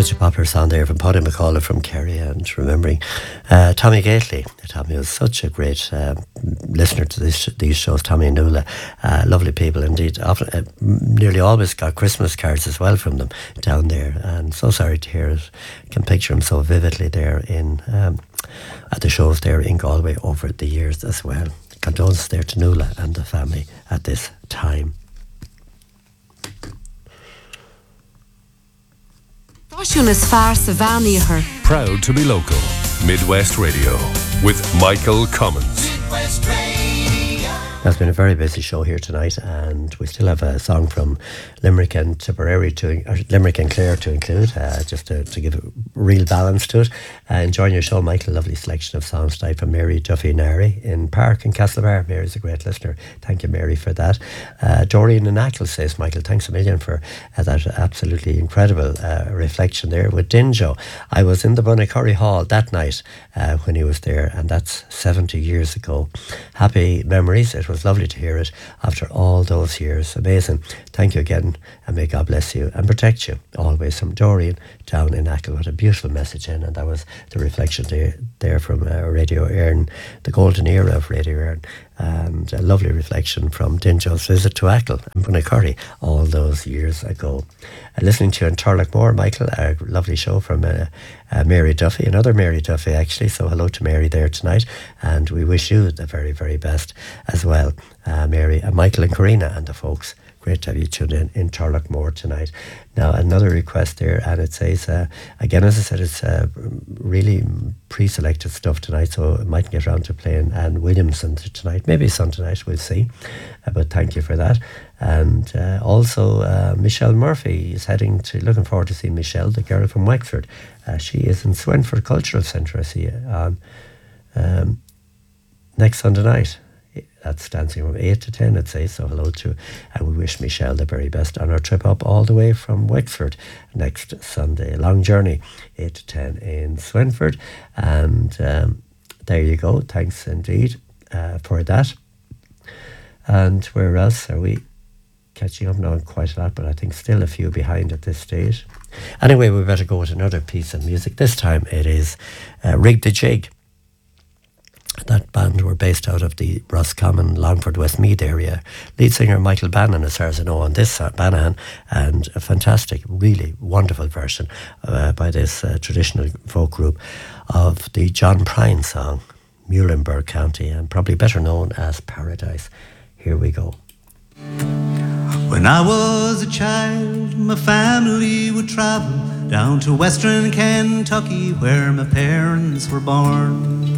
Such a popular song there from Paddy McCullough from Kerry, and remembering Tommy Gately. Tommy was such a great listener to these shows, Tommy and Nuala. Lovely people indeed. Often, nearly always got Christmas cards as well from them down there, and so sorry to hear it. Can picture him so vividly there in at the shows there in Galway over the years as well. Condolences there to Nuala and the family at this time. Táisiúnas fear sa bheanaíochar. Proud to be local. Midwest Radio with Michael Cummins. Midwest Radio. It's been a very busy show here tonight, and we still have a song from Limerick and Tipperary Limerick and Clare to include, just to give a real balance to it. Enjoying your show, Michael. Lovely selection of songs tonight from Mary Duffy Nary in Park in Castlebar. Mary's a great listener. Thank you, Mary, for that. Dorian in Ackle says, Michael, thanks a million for that absolutely incredible reflection there with Dinjo. I was in the Bunnicurry Hall that night when he was there, and that's 70 years ago. Happy memories. It was lovely to hear it after all those years. Amazing. Thank you again, and may God bless you and protect you always. From Dorian down in Ackle. What a beautiful message in, and that was the reflection there from Radio Éireann, the golden era of Radio Éireann, and a lovely reflection from Dinjo's visit to Ackle and Bunnicurry all those years ago. Listening to you in Turlockmore, Michael, a lovely show from Mary Duffy, another Mary Duffy actually, so hello to Mary there tonight, and we wish you the very, very best as well, Mary, and Michael and Karina and the folks. Great to have you tuned in Turlockmore tonight. Now, another request there, and it says, again, as I said, it's really pre-selected stuff tonight, so I might get around to playing Anne Williamson tonight, maybe some tonight, we'll see. But thank you for that. And also, Michelle Murphy is looking forward to seeing Michelle, the girl from Wexford. She is in Swinford Cultural Centre, I see, on next Sunday night. That's dancing from 8 to 10, I'd say, so hello to, and we wish Michelle the very best on our trip up all the way from Wexford next Sunday. Long journey, 8 to 10 in Swinford, and there you go. Thanks indeed for that. And where else are we catching up now? Quite a lot, but I think still a few behind at this stage. Anyway, we better go with another piece of music. This time it is Rig the Jig. That band were based out of the Roscommon, Longford, Westmeath area. Lead singer Michael Bannon, as far as I know, on this Bannon, and a fantastic, really wonderful version by this traditional folk group of the John Prine song, Muhlenberg County, and probably better known as Paradise. Here we go. When I was a child, my family would travel down to western Kentucky, where my parents were born.